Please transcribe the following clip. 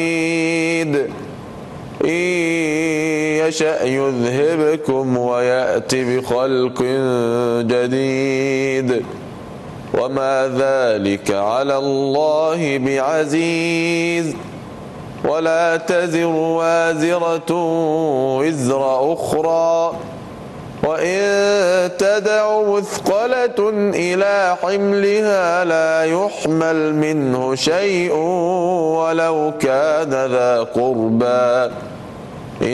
إن يشأ يذهبكم ويأت بخلق جديد وما ذلك على الله بعزيز ولا تزر وازرة وزر أخرى وإن تدع مثقلة إلى حملها لا يحمل منه شيء ولو كان ذا قربى